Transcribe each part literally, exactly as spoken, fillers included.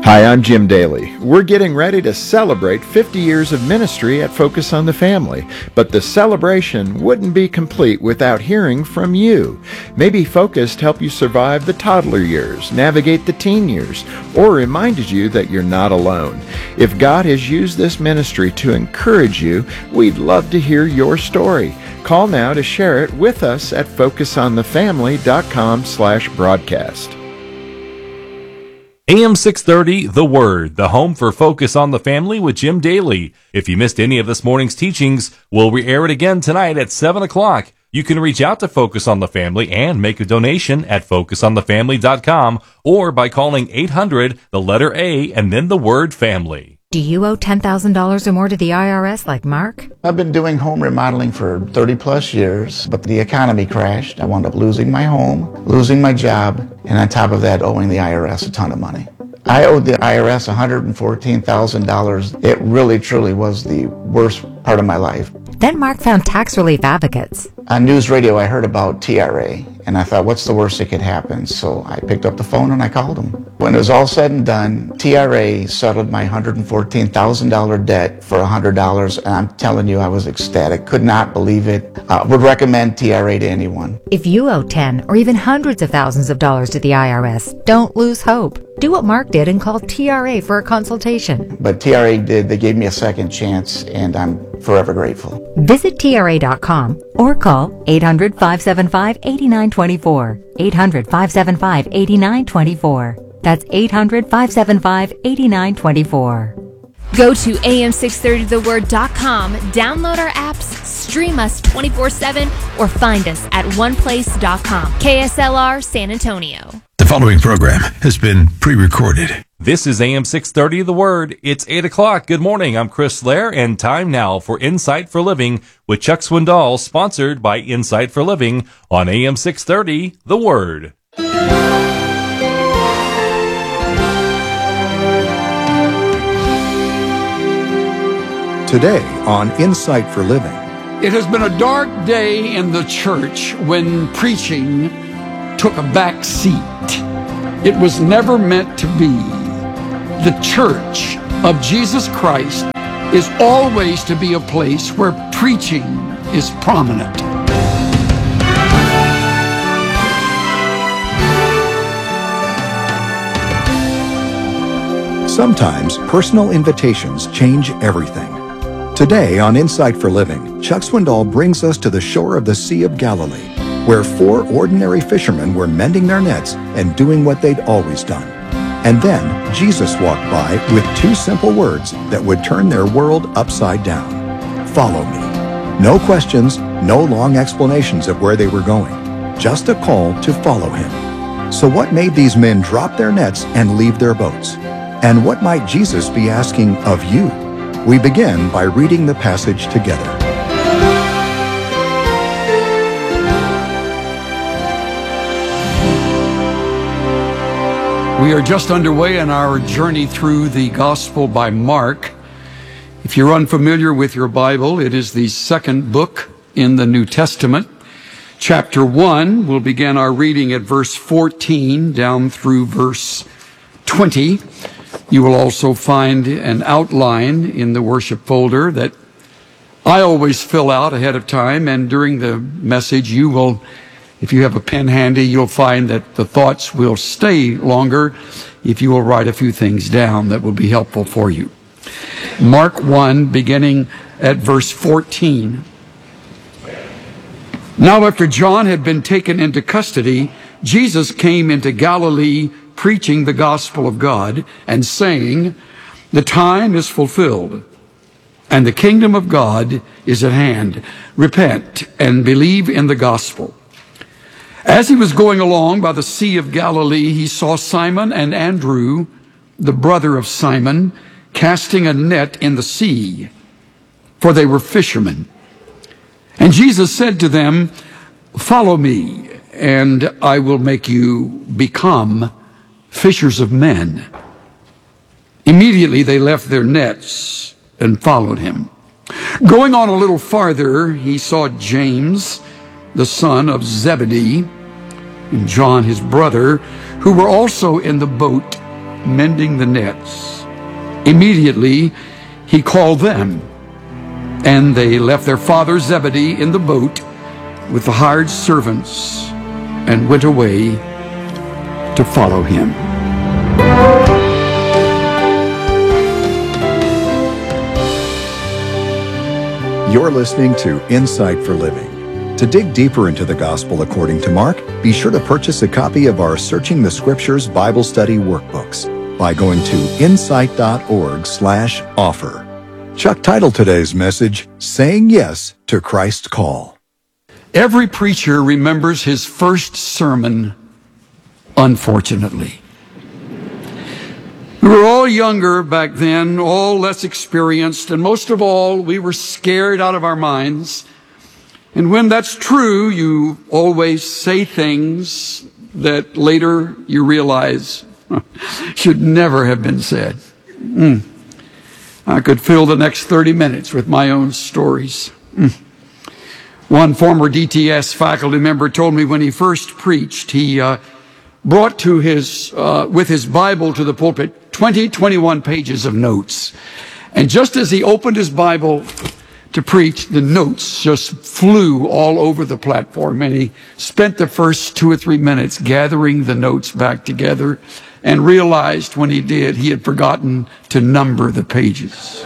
Hi, I'm Jim Daly. We're getting ready to celebrate fifty years of ministry at Focus on the Family, but the celebration wouldn't be complete without hearing from you. Maybe Focus helped you survive the toddler years, navigate the teen years, or reminded you that you're not alone. If God has used this ministry to encourage you, we'd love to hear your story. Call now to share it with us at focus on the family dot com slash broadcast. A M six thirty, The Word, the home for Focus on the Family with Jim Daly. If you missed any of this morning's teachings, we'll re-air it again tonight at seven o'clock. You can reach out to Focus on the Family and make a donation at focus on the family dot com or by calling eight hundred, the letter A, and then the word family. Do you owe ten thousand dollars or more to the I R S like Mark? I've been doing home remodeling for thirty plus years, but the economy crashed. I wound up losing my home, losing my job, and on top of that, owing the I R S a ton of money. I owed the I R S one hundred fourteen thousand dollars. It really, truly was the worst part of my life. Then Mark found tax relief advocates. On news radio, I heard about T R A, and I thought, what's the worst that could happen? So I picked up the phone and I called them. When it was all said and done, T R A settled my one hundred fourteen thousand dollars debt for one hundred dollars, and I'm telling you, I was ecstatic. Could not believe it. Uh, would recommend T R A to anyone. If you owe ten or even hundreds of thousands of dollars to the I R S, don't lose hope. Do what Mark did and call T R A for a consultation. But T R A did. They gave me a second chance, and I'm forever grateful. Visit T R A dot com or call eight hundred, five seven five, eight nine two four. eight hundred, five seven five, eight nine two four. That's eight hundred, five seven five, eight nine two four. Go to A M six thirty the word dot com, download our apps, stream us twenty-four seven, or find us at one place dot com. K S L R San Antonio. The following program has been pre-recorded. This is A M six thirty, The Word. It's eight o'clock. Good morning. I'm Chris Lair, and time now for Insight for Living with Chuck Swindoll, sponsored by Insight for Living on A M six thirty, The Word. Today on Insight for Living. It has been a dark day in the church when preaching took a back seat. It was never meant to be. The church of Jesus Christ is always to be a place where preaching is prominent. Sometimes personal invitations change everything. Today on Insight for Living, Chuck Swindoll brings us to the shore of the Sea of Galilee, where four ordinary fishermen were mending their nets and doing what they'd always done. And then Jesus walked by with two simple words that would turn their world upside down. Follow me. No questions, no long explanations of where they were going. Just a call to follow him. So what made these men drop their nets and leave their boats? And what might Jesus be asking of you? We begin by reading the passage together. We are just underway in our journey through the Gospel by Mark. If you're unfamiliar with your Bible, it is the second book in the New Testament. Chapter one, we'll begin our reading at verse fourteen down through verse twenty. You will also find an outline in the worship folder that I always fill out ahead of time, and during the message you will, if you have a pen handy, you'll find that the thoughts will stay longer if you will write a few things down that will be helpful for you. Mark one, beginning at verse fourteen. Now after John had been taken into custody, Jesus came into Galilee preaching the gospel of God and saying, "The time is fulfilled, and the kingdom of God is at hand. Repent and believe in the gospel." As he was going along by the Sea of Galilee, he saw Simon and Andrew, the brother of Simon, casting a net in the sea, for they were fishermen. And Jesus said to them, "Follow me, and I will make you become fishers of men." Immediately they left their nets and followed him. Going on a little farther, he saw James, the son of Zebedee, and John his brother, who were also in the boat mending the nets. Immediately, he called them, and they left their father Zebedee in the boat with the hired servants and went away to follow him. You're listening to Insight for Living. To dig deeper into the Gospel according to Mark, be sure to purchase a copy of our Searching the Scriptures Bible Study Workbooks by going to insight.org slash offer. Chuck titled today's message, Saying Yes to Christ's Call. Every preacher remembers his first sermon, unfortunately. We were all younger back then, all less experienced, and most of all, we were scared out of our minds. And when that's true, you always say things that later you realize should never have been said. Mm. I could fill the next thirty minutes with my own stories. Mm. One former D T S faculty member told me when he first preached, he uh, brought to his, uh, with his Bible to the pulpit, twenty, twenty-one pages of notes. And just as he opened his Bible to preach, the notes just flew all over the platform, and he spent the first two or three minutes gathering the notes back together and realized when he did, he had forgotten to number the pages.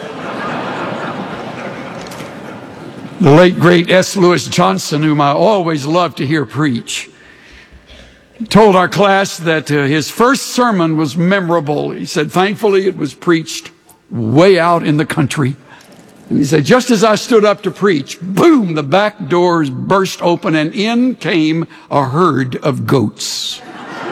The late, great S. Lewis Johnson, whom I always loved to hear preach, told our class that uh, his first sermon was memorable. He said, thankfully, it was preached way out in the country. And he said, just as I stood up to preach, boom, the back doors burst open and in came a herd of goats.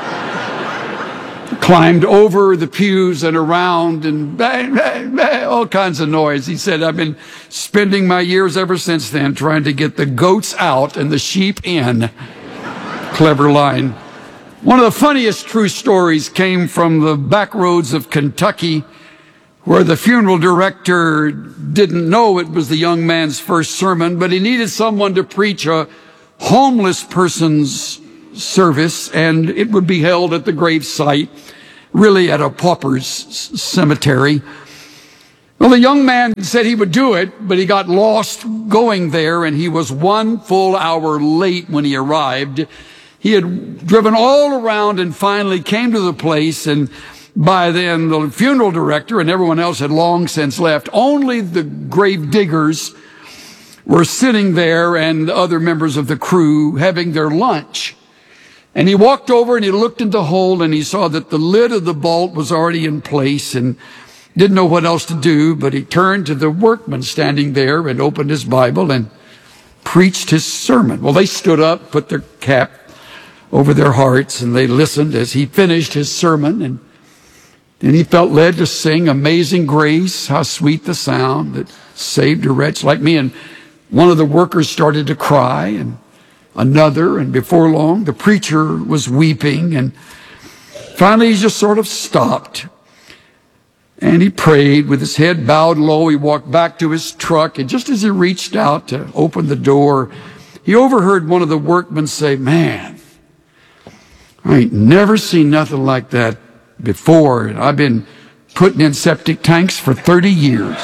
Climbed over the pews and around and bang, bang, bang, all kinds of noise. He said, I've been spending my years ever since then trying to get the goats out and the sheep in. Clever line. One of the funniest true stories came from the back roads of Kentucky, where the funeral director didn't know it was the young man's first sermon, but he needed someone to preach a homeless person's service, and it would be held at the grave site, really at a pauper's cemetery. Well, the young man said he would do it, but he got lost going there, and he was one full hour late when he arrived. He had driven all around and finally came to the place, and by then, the funeral director and everyone else had long since left. Only the grave diggers were sitting there and other members of the crew having their lunch. And he walked over and he looked in the hole and he saw that the lid of the vault was already in place and didn't know what else to do, but he turned to the workman standing there and opened his Bible and preached his sermon. Well, they stood up, put their cap over their hearts, and they listened as he finished his sermon, and And he felt led to sing Amazing Grace, how sweet the sound that saved a wretch like me. And one of the workers started to cry, and another, and before long, the preacher was weeping. And finally, he just sort of stopped. And he prayed with his head bowed low. He walked back to his truck, and just as he reached out to open the door, he overheard one of the workmen say, man, I ain't never seen nothing like that before. I've been putting in septic tanks for thirty years.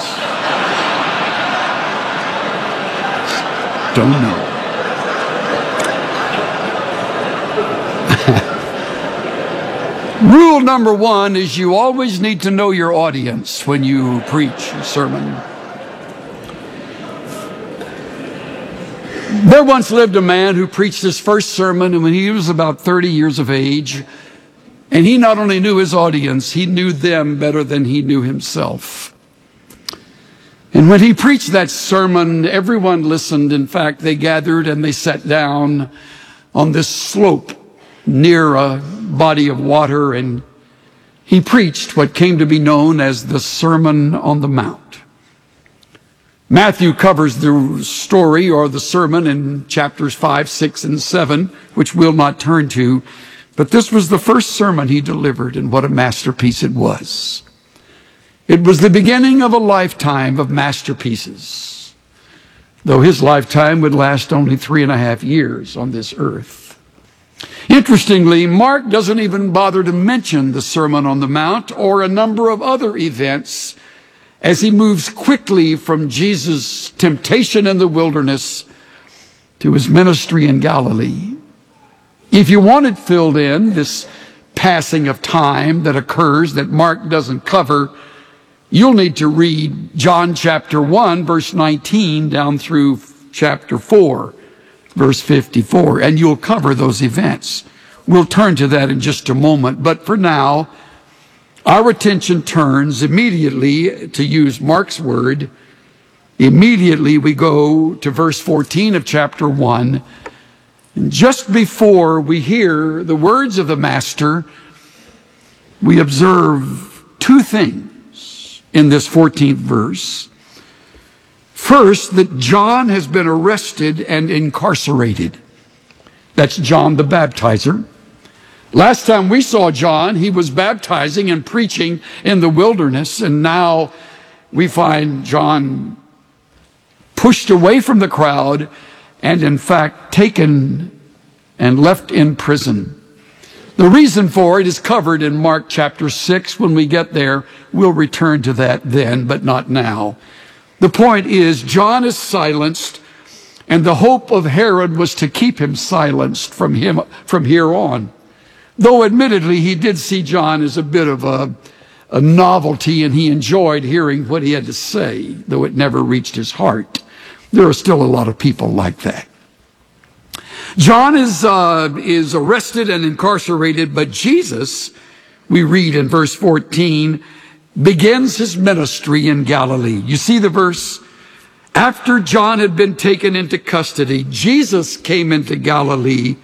Don't know. Rule number one is you always need to know your audience when you preach a sermon. There once lived a man who preached his first sermon when he was about thirty years of age. And he not only knew his audience, he knew them better than he knew himself. And when he preached that sermon, everyone listened. In fact, they gathered and they sat down on this slope near a body of water, and he preached what came to be known as the Sermon on the Mount. Matthew covers the story or the sermon in chapters five, six, and seven, which we'll not turn to. But this was the first sermon he delivered, and what a masterpiece it was. It was the beginning of a lifetime of masterpieces, though his lifetime would last only three and a half years on this earth. Interestingly, Mark doesn't even bother to mention the Sermon on the Mount or a number of other events as he moves quickly from Jesus' temptation in the wilderness to his ministry in Galilee. If you want it filled in, this passing of time that occurs that Mark doesn't cover, you'll need to read John chapter one, verse nineteen, down through chapter four, verse fifty-four, and you'll cover those events. We'll turn to that in just a moment, but for now, our attention turns immediately, to use Mark's word, immediately we go to verse fourteen of chapter one. And just before we hear the words of the Master, we observe two things in this fourteenth verse. First, that John has been arrested and incarcerated. That's John the Baptizer. Last time we saw John, he was baptizing and preaching in the wilderness, and now we find John pushed away from the crowd and in fact taken and left in prison. The reason for it is covered in Mark chapter six. When we get there, we'll return to that then, but not now. The point is, John is silenced, and the hope of Herod was to keep him silenced from him from here on. Though admittedly he did see John as a bit of a, a novelty, and he enjoyed hearing what he had to say, though it never reached his heart. There are still a lot of people like that. John is, uh, is arrested and incarcerated, but Jesus, we read in verse fourteen, begins his ministry in Galilee. You see the verse? After John had been taken into custody, Jesus came into Galilee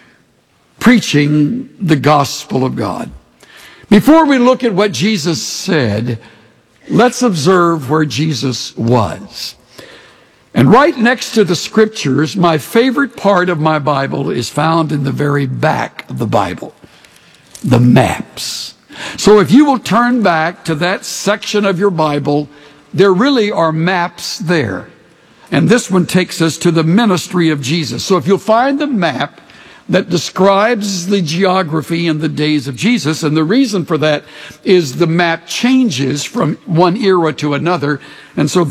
preaching the gospel of God. Before we look at what Jesus said, let's observe where Jesus was. And right next to the scriptures, my favorite part of my Bible is found in the very back of the Bible, the maps. So if you will turn back to that section of your Bible, there really are maps there. And this one takes us to the ministry of Jesus. So if you'll find the map that describes the geography in the days of Jesus, and the reason for that is the map changes from one era to another, and so